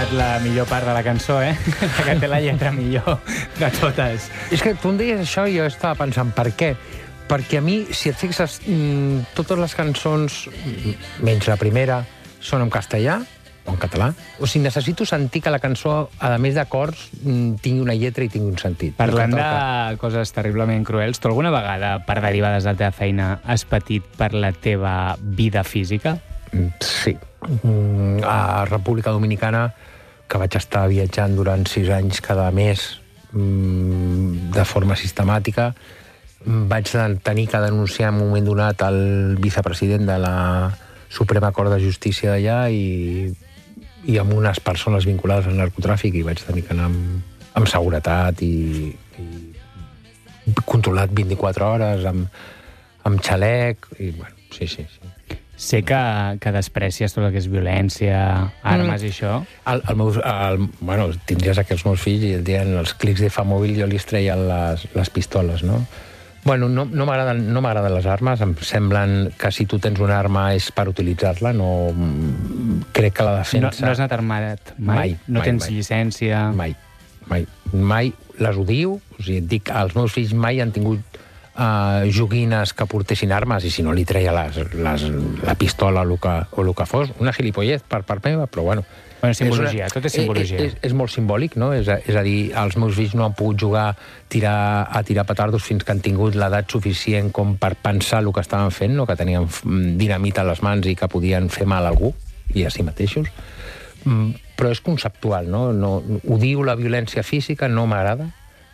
donat la millor part de la cançó, eh? La que té la lletra millor de totes. És que tu em deies això i jo estava pensant, per què? Perquè a mi, si et fixes, totes les cançons, menys la primera, són en castellà o en català. O sigui, necessito sentir que la cançó, a més d'acords, tingui una lletra i tingui un sentit. Parlant de coses terriblement cruels, tu alguna vegada, per derivades de la teva feina, has patit per la teva vida física? Sí. A República Dominicana, que vaig estar viatjant durant 6 anys cada mes de forma sistemàtica, vaig tenir que denunciar en un moment donat el vicepresident de la Suprema Cort de Justícia d'allà i amb unes persones vinculades al narcotràfic, i vaig tenir que anar amb seguretat i controlat 24 hores, amb xalec, i bueno, sí. Sé que desprècies tot el que és violència, armes i això. Bueno, tindries aquí els meus fills i et deien els clics de Famòbil, jo li treia les pistoles, no? Bueno, no m'agraden les armes, em semblen que si tu tens una arma és per utilitzar-la, no... Crec que la defensa... No has anat armat mai? No tens llicència? Mai. Les odio, o sigui, et dic, els meus fills mai han tingut joguines que portessin armes, i si no li treia la pistola o el que fos, una gilipollez per part meva, però bueno... Simbologia, tot és simbologia. És molt simbòlic, no? És a dir, els meus fills no han pogut jugar a tirar petardos fins que han tingut l'edat suficient com per pensar el que estaven fent, no? Que tenien dinamita a les mans i que podien fer mal a algú, i a si mateixos. Però és conceptual, no? Odio la violència física, no m'agrada.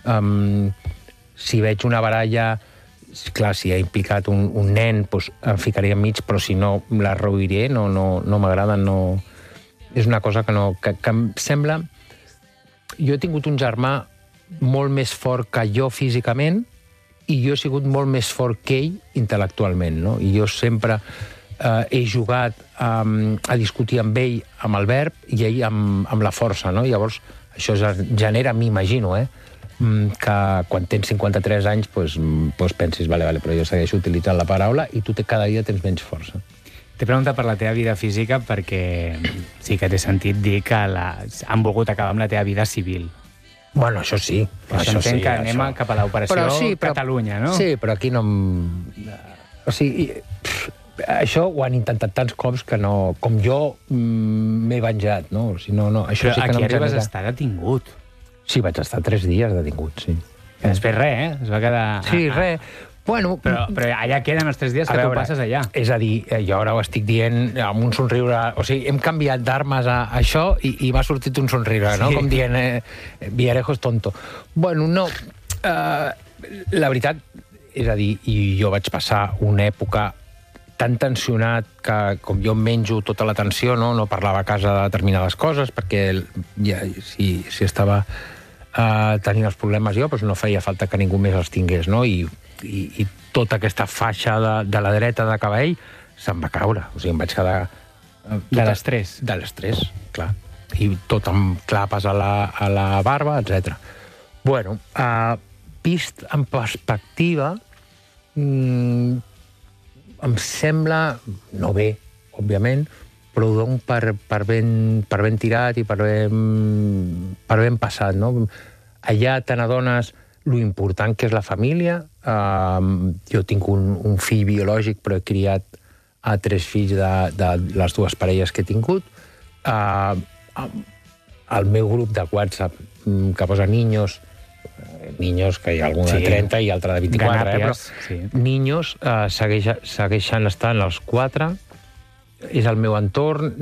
Si veig una baralla... Clar, si ha implicat un nen, doncs em ficaria enmig, però si no, la rehuiré, no m'agrada, no... És una cosa que em sembla... Jo he tingut un germà molt més fort que jo físicament, i jo he sigut molt més fort que ell intel·lectualment, no? I jo sempre he jugat a discutir amb ell amb el verb i ell amb la força, no? Llavors, això genera, m'imagino, que quan tens 53 anys pensis, vale, però jo segueixo utilitzant la paraula i tu cada dia tens menys força. T'he preguntat per la teva vida física perquè sí que t'he sentit dir que han volgut acabar amb la teva vida civil. Bueno, això sí. Això entenc que anem cap a l'operació Catalunya, no? Sí, però aquí no... O sigui, això ho han intentat tants cops que no... Com jo m'he venjat, no? O sigui, no, això però sí que aquí arribes a estar detingut. Sí, vaig estar 3 dies detingut, sí. Després res, Es va quedar... Sí, res. Bueno... Però allà queden els 3 dies que tu passes allà. És a dir, jo ara ho estic dient amb un somriure... O sigui, hem canviat d'armes a això i m'ha sortit un somriure, no? Com dient, Villarejo és tonto. Bueno, no. La veritat, és a dir, i jo vaig passar una època tan tensionat que com jo menjo tota la tensió, no parlava a casa de determinades coses, perquè si estava tenint els problemes jo, doncs no feia falta que ningú més els tingués, no? I tota aquesta faixa de la dreta de cabell se'm va caure. O sigui, em vaig quedar... De l'estrès? De l'estrès, clar. I tot amb clapes a la barba, etc. Bueno, vist en perspectiva, em sembla, no bé, òbviament, però ho dono per ben tirat i per ben passat, no? Allà te n'adones lo important que és la família. Jo tinc un fill biològic, però he criat 3 fills de les 2 parelles que he tingut. El meu grup de WhatsApp que posa niños, que hi ha algun de 30 i altre de 24, però niños segueixen estant els 4. És el meu entorn,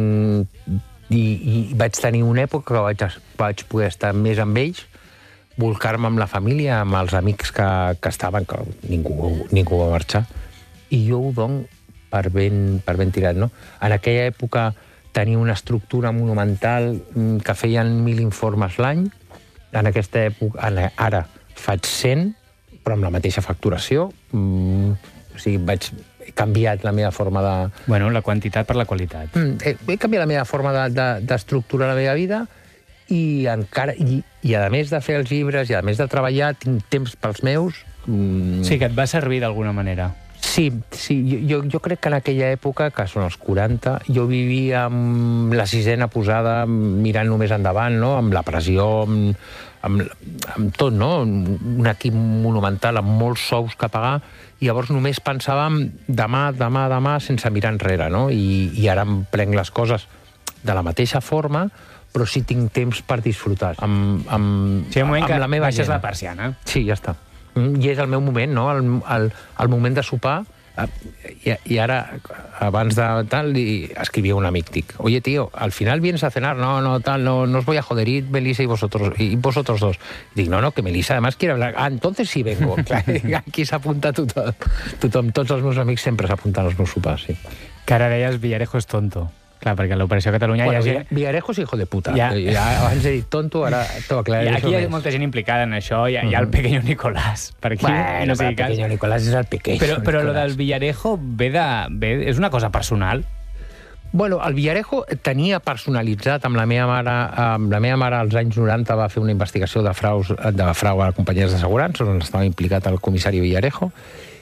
i vaig tenir una època que vaig poder estar més amb ells, volcar-me amb la família, amb els amics que estaven, que ningú va marxar, i jo ho dono per ben tirat, no? En aquella època tenia una estructura monumental que feien 1.000 informes l'any. En aquesta època, ara faig 100, però amb la mateixa facturació. O sigui, he canviat la meva forma de... Bueno, la quantitat per la qualitat. He canviat la meva forma d'estructurar la meva vida i a més de fer els llibres i a més de treballar, tinc temps pels meus. Sí, que et va servir d'alguna manera. Sí, jo crec que en aquella època, que són els 40, jo vivia amb la sisena posada, mirant només endavant, no? Amb la pressió, amb tot, no? Un equip monumental amb molts sous que pagar, i llavors només pensàvem demà, sense mirar enrere, no? I ara em prenc les coses de la mateixa forma, però sí tinc temps per disfrutar amb la meva baixes gent. la persiana. Sí, ja està. I és el meu moment, no? El moment de sopar. I ara, abans de tal, escrivia un amic, dic, oye, tío, al final vienes a cenar, no os voy a joder, ir Melissa y vosotros dos. Dic, no, que Melissa además quiere hablar. Ah, entonces sí vengo. Clar, aquí s'apunta tothom. Tots els meus amics sempre s'apunten als meus sopars, sí. Que ara deies Villarejo és tonto. Clar, perquè a l'Operació Catalunya bueno, hi ha gent... Villarejo és hijo de puta. Ja abans he dit tonto, ara t'ho aclararé. Aquí hi ha molta gent implicada en això, hi ha el pequeño Nicolás. Per aquí, bueno, no sé el pequeño Nicolás és el pequeño però lo del Villarejo és una cosa personal? Bueno, el Villarejo tenia personalitzat amb la meva mare als anys 90 va fer una investigació de frau a companyies d'assegurances on estava implicat el comissari Villarejo,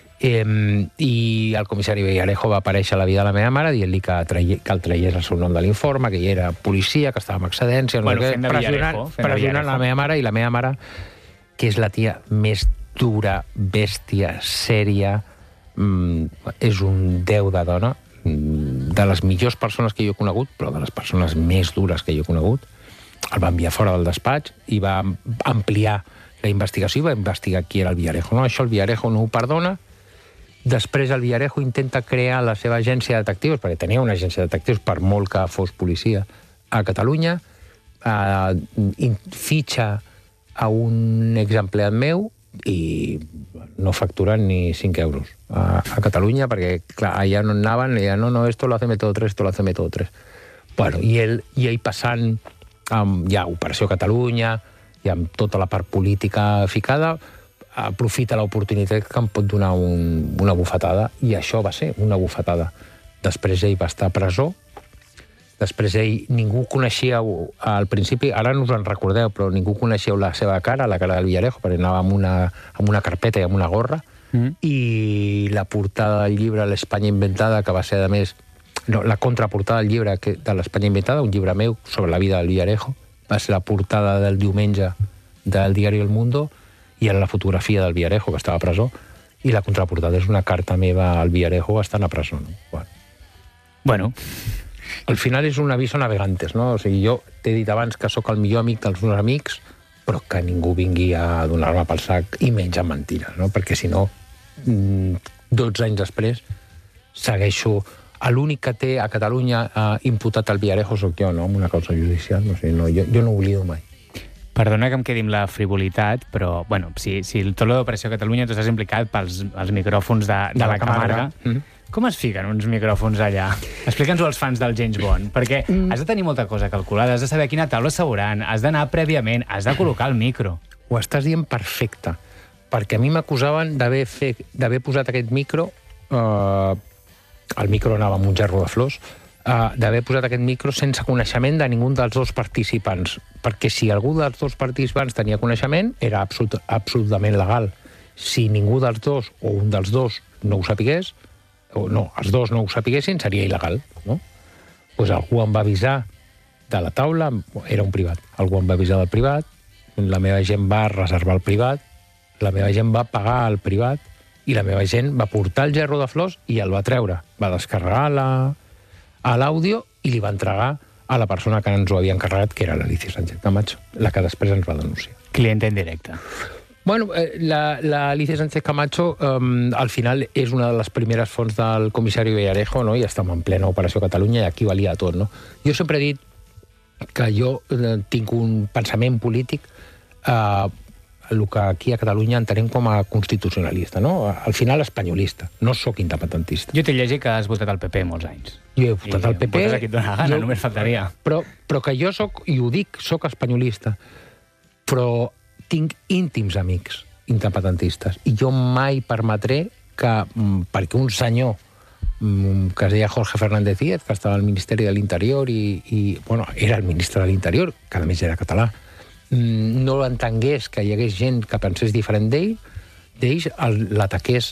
i el comissari Villarejo va aparèixer a la vida de la meva mare dient-li que el traiés el seu nom de l'informe, que ell era policia, que estava en excedència, pressionant la meva mare, i la meva mare, que és la tia més dura, bèstia, sèria, és un déu de dona, de les millors persones que jo he conegut, però de les persones més dures que jo he conegut. El va enviar fora del despatx i va ampliar la investigació i va investigar qui era el Villarejo. No, això el Villarejo no ho perdona. Després el Villarejo intenta crear la seva agència de detectius, perquè tenia una agència de detectius, per molt que fos policia, a Catalunya, fitxa a un exempleat meu i no facturen ni 5 euros a Catalunya, perquè clar, allà no anaven, i no, esto lo hace Método 3, esto lo hace Método 3. Bueno, i ell passant amb ja Operació Catalunya i amb tota la part política ficada, aprofita l'oportunitat que em pot donar una bufetada, i això va ser una bufetada. Després ell va estar a presó, després ningú coneixia al principi, ara no us en recordeu, però ningú coneixia la seva cara, la cara del Villarejo, perquè anava amb una carpeta i amb una gorra, i la portada del llibre L'Espanya inventada, que va ser, a més, la contraportada del llibre de L'Espanya inventada, un llibre meu sobre la vida del Villarejo, va ser la portada del diumenge del diari El Mundo, i era la fotografia del Villarejo, que estava a presó, i la contraportada és una carta meva al Villarejo estant a presó. No? Bueno. Al final és un aviso navegantes, no? O sigui, jo t'he dit abans que sóc el millor amic dels meus amics, però que ningú vingui a donar-me pel sac, i menys amb mentires, no? Perquè si no, 12 anys després, segueixo... L'únic que té a Catalunya imputat al Villarejo soc jo, no? Amb una causa judicial, no sé, no, jo no ho oblido mai. Perdona que em quedi amb la frivolitat, però, bueno, si tot l'Operació Catalunya tu estàs implicat pels micròfons de la Camarga, com es fiquen uns micròfons allà? Explica'ns-ho als fans del James Bond, perquè has de tenir molta cosa calculada, has de saber quina taula assegurant, has d'anar prèviament, has de col·locar el micro. Ho estàs dient perfecte, perquè a mi m'acusaven d'haver posat aquest micro, el micro anava amb un gerro de flors, d'haver posat aquest micro sense coneixement de ningú dels dos participants, perquè si algú dels dos participants tenia coneixement, era absolutament legal. Si ningú dels dos, o un dels dos, no ho sapigués, o no, els dos no ho sapiguessin, seria il·legal, no? Doncs algú em va avisar de la taula, era un privat, algú em va avisar del privat, la meva gent va reservar el privat, la meva gent va pagar el privat, i la meva gent va portar el gerro de flors i el va treure. Va descarregar l'àudio i li va entregar a la persona que ens ho havia encarregat, que era l'Alicia Sánchez Camacho, la que després ens va denunciar. Client en directe. Bueno, l'Alicia Sánchez Camacho al final és una de les primeres fonts del comissari Villarejo, no? I estem en plena Operació Catalunya i aquí valia tot, no? Jo sempre he dit que jo tinc un pensament polític el que aquí a Catalunya entenem com a constitucionalista, no? Al final espanyolista, no sóc independentista. Jo t'he llegit que has votat al PP molts anys. Jo he votat al PP... Votes a qui et dóna gana, només faltaria. Però que jo sóc, i ho dic, sóc espanyolista, però tinc íntims amics independentistes, i jo mai permetré que, perquè un senyor que es deia Jorge Fernández Díez, que estava al Ministeri de l'Interior i bueno, era el ministre de l'Interior, que a més era català, no entengués que hi hagués gent que pensés diferent d'ell, d'ells l'ataqués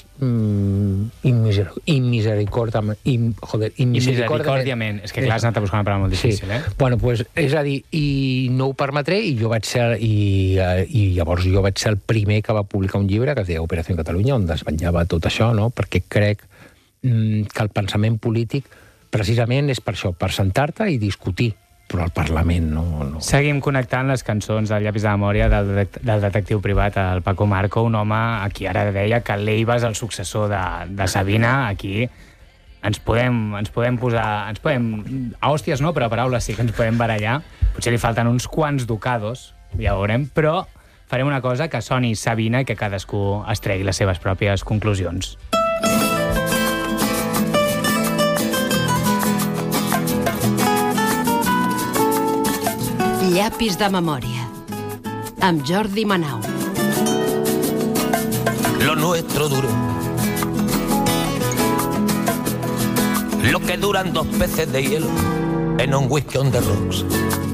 immisericòrdiament. És que clar, has anat a buscar una paraula molt difícil, sí. Bueno, pues, és a dir, i no ho permetré, i jo vaig ser, i llavors jo vaig ser el primer que va publicar un llibre que es deia Operació Catalunya, on desvetllava tot això, no? Perquè crec que el pensament polític precisament és per això, per sentar-te i discutir, però al Parlament no. Seguim connectant les cançons del Llapis de memòria del detectiu privat, el Paco Marco, un home a qui ara deia que l'Eiva és el successor de Sabina. Aquí ens podem posar... A hòsties no, però a paraules sí que ens podem barallar. Potser li falten uns quants ducados, ja ho veurem, però farem una cosa, que soni Sabina i que cadascú es tregui les seves pròpies conclusions. Llapis de memòria, amb Jordi Manau. Lo nuestro duró lo que duran 2 peces de hielo en un whisky on the rocks.